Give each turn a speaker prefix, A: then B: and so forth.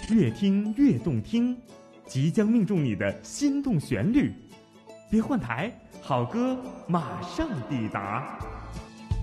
A: 越听越动听，即将命中你的心动旋律。别换台，好歌马上抵达。